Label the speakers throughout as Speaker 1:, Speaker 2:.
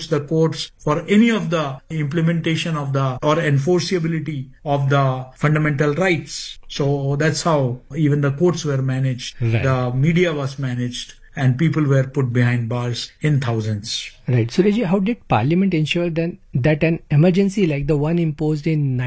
Speaker 1: approach the courts for any of the implementation of the or enforceability of the fundamental rights. So that's how even the courts were managed,
Speaker 2: Right.
Speaker 1: the media was managed, and people were put behind bars in thousands.
Speaker 2: Right. Surajji, how did Parliament ensure then that an emergency like the one imposed in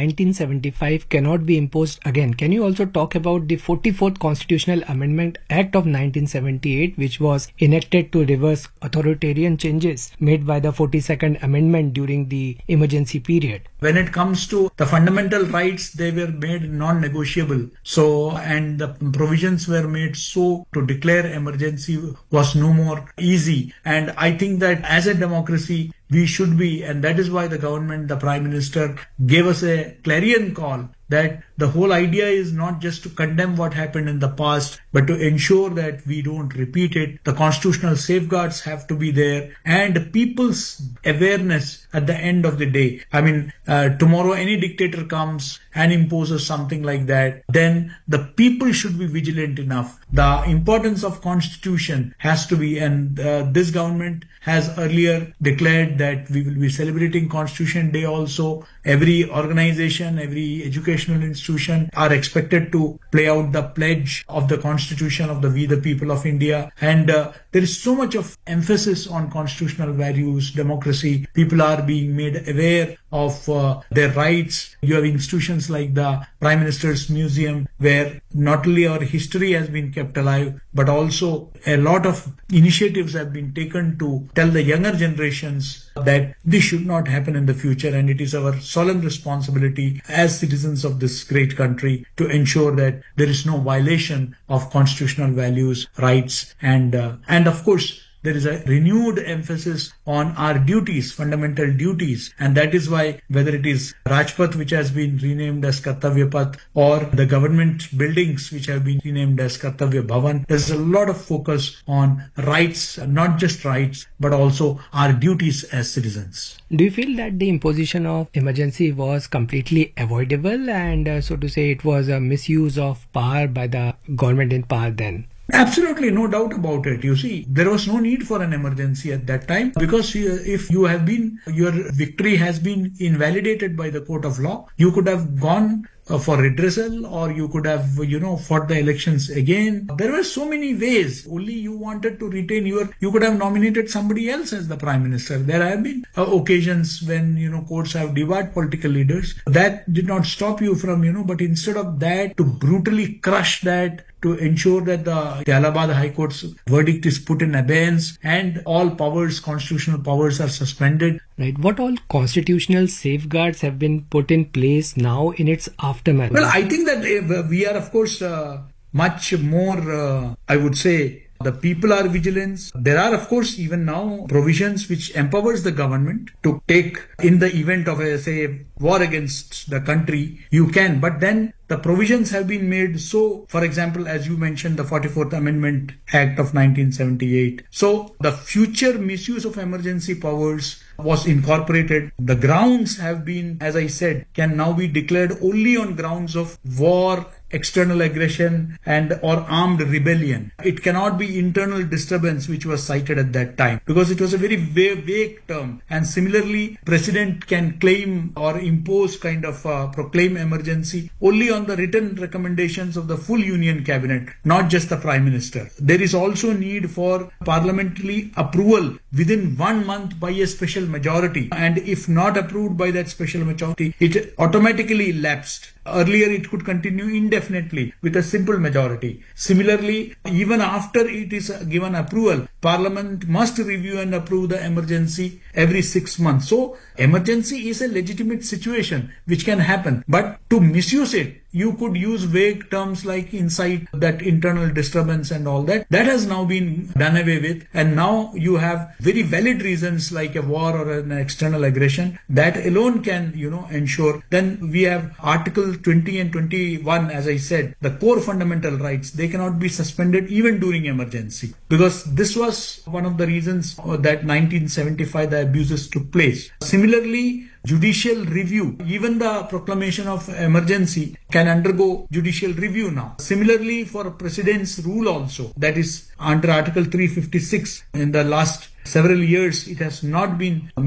Speaker 2: 1975 cannot be imposed again? Can you also talk about the 44th Constitutional Amendment Act of 1978, which was enacted to reverse authoritarian changes made by the 42nd Amendment during the emergency period?
Speaker 1: When it comes to the fundamental rights, they were made non-negotiable. So, and the provisions were made so to declare emergency was no more easy. And I think that as a democracy, we should be, and that is why the government, the Prime Minister gave us a clarion call that the whole idea is not just to condemn what happened in the past, but to ensure that we don't repeat it. The constitutional safeguards have to be there, and people's awareness at the end of the day. I mean, tomorrow any dictator comes and imposes something like that, then the people should be vigilant enough. The importance of constitution has to be, and this government has earlier declared that we will be celebrating Constitution Day also. Every organization, every educational institution are expected to play out the pledge of the Constitution of the We the People of India. And there is so much of emphasis on constitutional values, democracy. People are being made aware of their rights. You have institutions like the Prime Minister's Museum, where not only our history has been kept alive, but also a lot of initiatives have been taken to tell the younger generations that this should not happen in the future, and it is our solemn responsibility as citizens of this great country to ensure that there is no violation of constitutional values, rights, and of course there is a renewed emphasis on our duties, fundamental duties. And that is why whether it is Rajpath, which has been renamed as Kartavya Path, or the government buildings, which have been renamed as Kartavya Bhavan, there's a lot of focus on rights, not just rights, but also our duties as citizens.
Speaker 2: Do you feel that the imposition of emergency was completely avoidable, and so to say it was a misuse of power by the government in power then?
Speaker 1: Absolutely, no doubt about it. You see, there was no need for an emergency at that time, because if you have been, your victory has been invalidated by the court of law, you could have gone for redressal, or you could have, fought the elections again. There were so many ways. Only you wanted to retain you could have nominated somebody else as the Prime Minister. There have been occasions when, courts have debarred political leaders. That did not stop you from, but instead of that, to brutally crush that, to ensure that the Allahabad High Court's verdict is put in abeyance and all powers, constitutional powers, are suspended.
Speaker 2: Right. What all constitutional safeguards have been put in place now in its aftermath?
Speaker 1: Well, I think that we are, of course, much more, I would say, the people are vigilant. There are, of course, even now provisions which empowers the government to take, in the event of a war against the country, you can. But then the provisions have been made. So, for example, as you mentioned, the 44th Amendment Act of 1978. So, the future misuse of emergency powers was incorporated. The grounds have been, as I said, can now be declared only on grounds of war, external aggression, and or armed rebellion. It cannot be internal disturbance, which was cited at that time, because it was a very vague term. And similarly, President can claim or impose proclaim emergency only on the written recommendations of the full Union Cabinet, not just the Prime Minister. There is also need for parliamentary approval within 1 month by a special majority, and if not approved by that special majority, it automatically lapsed. Earlier, it could continue indefinitely with a simple majority. Similarly, even after it is given approval, Parliament must review and approve the emergency every 6 months. So, emergency is a legitimate situation which can happen. But to misuse it, you could use vague terms like incite, that internal disturbance and all that. That has now been done away with. And now you have very valid reasons like a war or an external aggression. That alone can, ensure. Then we have Article 20 and 21, as I said, the core fundamental rights, they cannot be suspended even during emergency. Because this was one of the reasons that 1975 the abuses took place. Similarly, judicial review, even the proclamation of emergency can undergo judicial review now. Similarly, for President's rule also, that is under Article 356, in the last several years, it has not been